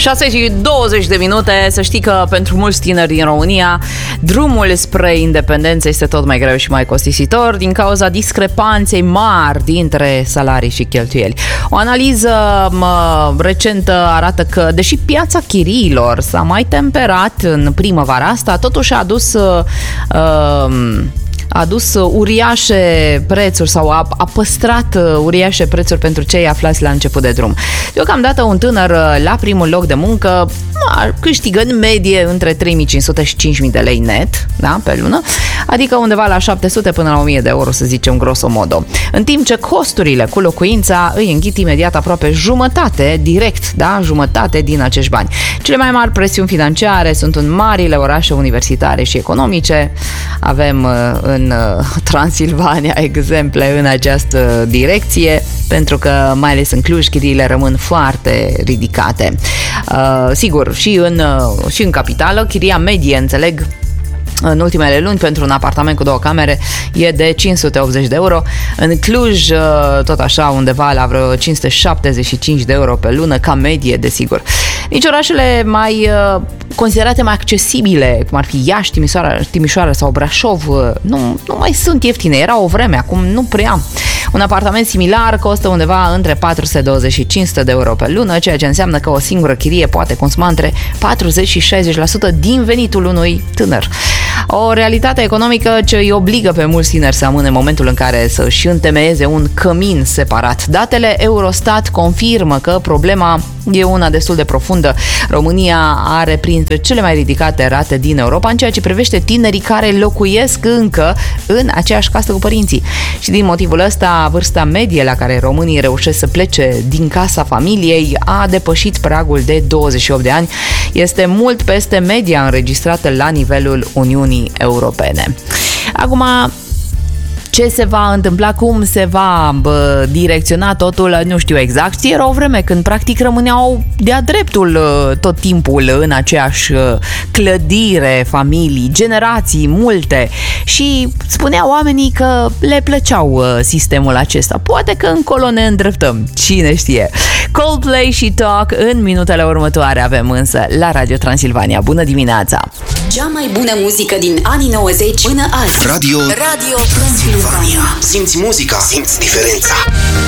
6:20 de minute. Să știi că pentru mulți tineri din România drumul spre independență este tot mai greu și mai costisitor din cauza discrepanței mari dintre salarii și cheltuieli. O analiză recentă arată că, deși piața chiriilor s-a mai temperat în primăvara asta, totuși a adus uriașe prețuri sau a păstrat uriașe prețuri pentru cei aflați la început de drum. Deocamdată un tânăr la primul loc de muncă câștigă în medie între 3.500 și 5.000 de lei net, da, pe lună, adică undeva la 700 până la 1.000 de euro, să zicem grosomodo. În timp ce costurile cu locuința îi înghit imediat aproape jumătate, direct, da, jumătate din acești bani. Cele mai mari presiuni financiare sunt în marile orașe universitare și economice. Avem în Transilvania exemple în această direcție, pentru că mai ales în Cluj chiriile rămân foarte ridicate. Sigur, și în capitală, chiria medie, înțeleg, în ultimele luni pentru un apartament cu 2 camere e de 580 de euro. În Cluj, tot așa, undeva la vreo 575 de euro pe lună, ca medie, desigur. Nici orașele mai considerate mai accesibile, cum ar fi Iași, Timișoara sau Brașov, nu mai sunt ieftine. Era o vreme, acum nu prea. Un apartament similar costă undeva între 420 și 500 de euro pe lună, ceea ce înseamnă că o singură chirie poate consuma între 40 și 60% din venitul unui tânăr. O realitate economică ce îi obligă pe mulți tineri să amâne momentul în care să-și întemeieze un cămin separat. Datele Eurostat confirmă că problema e una destul de profundă. România are printre cele mai ridicate rate din Europa în ceea ce privește tinerii care locuiesc încă în aceeași casă cu părinții. Și din motivul ăsta, vârsta medie la care românii reușesc să plece din casa familiei a depășit pragul de 28 de ani. Este mult peste media înregistrată la nivelul Uniunii Europene. Acum, ce se va întâmpla, cum se va direcționa totul, nu știu exact. Era o vreme când practic rămâneau de-a dreptul tot timpul în aceeași clădire, familii, generații multe, și spuneau oamenii că le plăceau sistemul acesta. Poate că încolo ne îndreptăm, cine știe. Coldplay și Talk în minutele următoare avem însă la Radio Transilvania. Bună dimineața! Cea mai bună muzică din anii 90 până azi. Radio Transilvania. Simți muzica, simți diferența.